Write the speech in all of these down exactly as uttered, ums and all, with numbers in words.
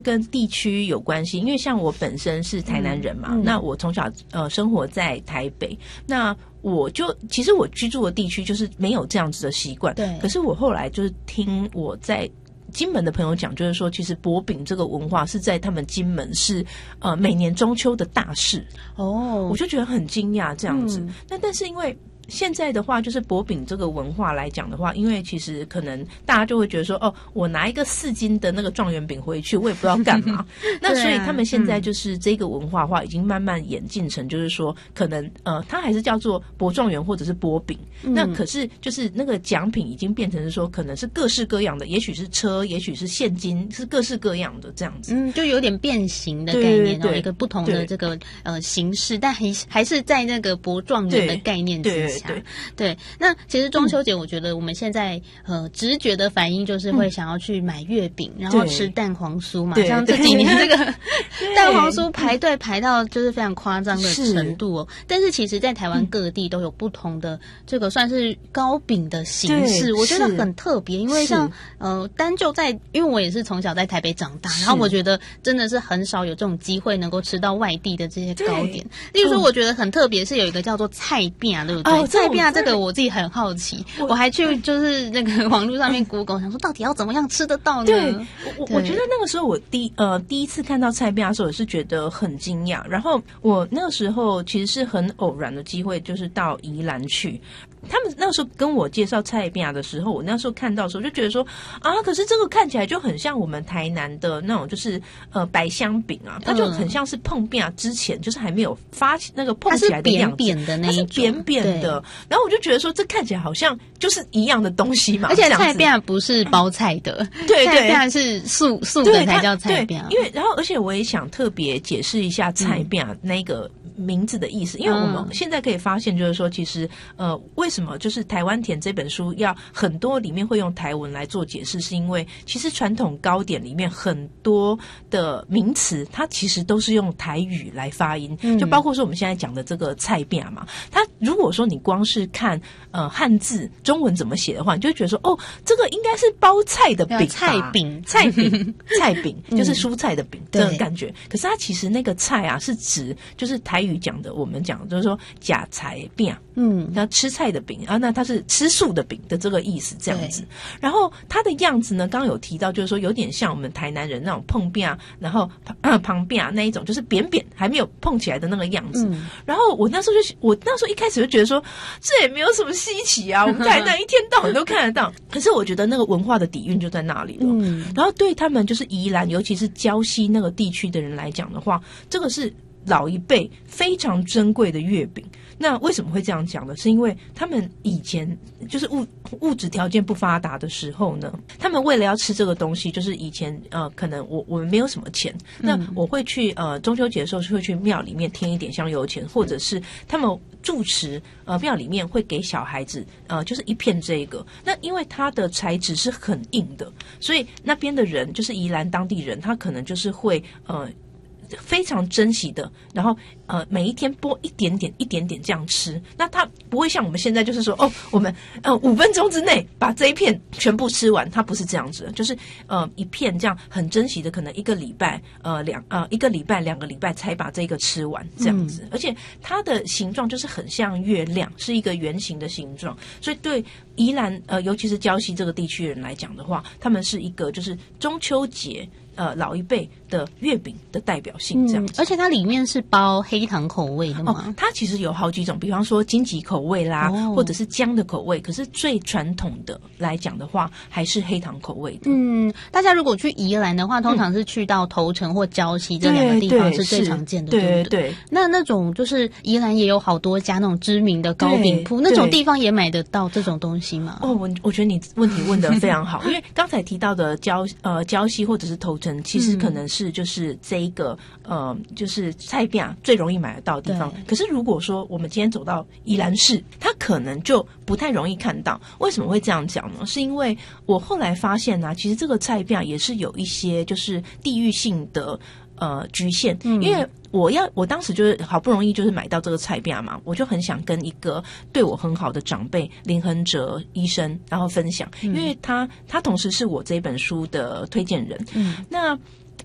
跟地区有关系，因为像我本身是台南人嘛，嗯、那我从小呃生活在台北，那我就其实我居住的地区就是没有这样子的习惯，对。可是我后来就是听我在金门的朋友讲，就是说其实薄饼这个文化是在他们金门是呃每年中秋的大事哦，我就觉得很惊讶这样子。嗯、那但是因为现在的话，就是薄饼这个文化来讲的话，因为其实可能大家就会觉得说，哦，我拿一个四斤的那个状元饼回去，我也不知道干嘛。那所以他们现在就是这个文化的话，已经慢慢演进成，就是说，可能呃，它还是叫做薄状元或者是薄饼。嗯、那可是就是那个奖品已经变成是说，可能是各式各样的，也许是车，也许是现金，是各式各样的这样子。 嗯，就有点变形的概念哦，一个不同的这个呃形式，但还还是在那个薄状元的概念之下。对 对, 对，那其实中秋节，我觉得我们现在、嗯、呃直觉的反应就是会想要去买月饼，嗯、然后吃蛋黄酥嘛。像这几年这个蛋黄酥排队排到就是非常夸张的程度哦。但是其实，在台湾各地都有不同的这个算是糕饼的形式，我觉得很特别。因为像呃单就在，因为我也是从小在台北长大，然后我觉得真的是很少有这种机会能够吃到外地的这些糕点。例如说，我觉得很特别是有一个叫做菜饼，对不对？哦、菜饼这个我自己很好奇，我, 我还去就是那个网络上面 Google 想说到底要怎么样吃得到呢？ 对，我我觉得那个时候我第呃第一次看到菜饼的时候，我是觉得很惊讶。然后我那个时候其实是很偶然的机会，就是到宜兰去。他们那个时候跟我介绍菜饼的时候，我那时候看到的时候就觉得说啊，可是这个看起来就很像我们台南的那种，就是呃百香饼啊，它就很像是碰饼之前就是还没有发那个碰起来的样子， 它是扁扁的那一种， 它是扁扁的。然后我就觉得说，这看起来好像就是一样的东西嘛， 而且菜饼不是包菜的， 对对， 菜饼是素素的才叫菜饼。 因为然后而且我也想特别解释一下菜饼那个名字的意思，因为我们现在可以发现，就是说其实呃为什么就是台湾甜这本书要很多里面会用台文来做解释，是因为其实传统糕点里面很多的名词它其实都是用台语来发音，嗯、就包括说我们现在讲的这个菜饼嘛，它如果说你光是看呃汉字中文怎么写的话，你就会觉得说哦，这个应该是包菜的饼吧， 菜饼菜饼菜饼就是蔬菜的饼、嗯、这种感觉。可是它其实那个菜啊是指就是台语讲的，我们讲就是说假菜饼，嗯，然后吃菜的饼啊，那它是吃素的饼的这个意思这样子。然后它的样子呢，刚刚有提到就是说有点像我们台南人那种碰饼，然后旁边那一种就是扁扁还没有碰起来的那个样子。嗯、然后我那时候就我那时候一开始就觉得说这也没有什么稀奇啊，我们台南一天到晚都看得到。可是我觉得那个文化的底蕴就在那里了。嗯、然后对他们就是宜兰，尤其是礁溪那个地区的人来讲的话，这个是老一辈非常珍贵的月饼。那为什么会这样讲呢？是因为他们以前就是物物质条件不发达的时候呢，他们为了要吃这个东西，就是以前呃，可能我我们没有什么钱，那我会去呃中秋节的时候是会去庙里面添一点香油钱，或者是他们住持呃庙里面会给小孩子呃就是一片这个。那因为它的材质是很硬的，所以那边的人就是宜兰当地人，他可能就是会呃。非常珍惜的，然后呃每一天剥一点点一点点这样吃，那它不会像我们现在就是说哦我们呃五分钟之内把这一片全部吃完，它不是这样子的，就是呃一片这样很珍惜的，可能一个礼拜呃两呃一个礼拜两个礼拜才把这个吃完这样子。嗯、而且它的形状就是很像月亮，是一个圆形的形状，所以对宜兰呃尤其是礁溪这个地区的人来讲的话，他们是一个就是中秋节呃老一辈的月饼的代表性这样子。 嗯、而且它里面是包黑糖口味的吗？ 哦，它其实有好几种，比方说荆棘口味啦，哦、或者是姜的口味，可是最传统的来讲的话还是黑糖口味的。 嗯，大家如果去宜兰的话，通常是去到头城或礁溪这两个地方是最常见的，对对不对, 对？那那种就是宜兰也有好多家那种知名的糕饼铺，那种地方也买得到这种东西吗？ 哦，我我觉得你问题问得非常好，因为刚才提到的礁呃礁溪或者是头城，其实可能是就是这一个呃就是菜饼最容易买得到的地方。可是如果说我们今天走到宜兰市，它可能就不太容易看到。为什么会这样讲呢？是因为我后来发现啊，其实这个菜饼也是有一些就是地域性的呃局限，嗯、因为我要我当时就是好不容易就是买到这个菜饼嘛，我就很想跟一个对我很好的长辈林亨哲医生然后分享，嗯、因为他他同时是我这本书的推荐人。嗯，那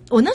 我那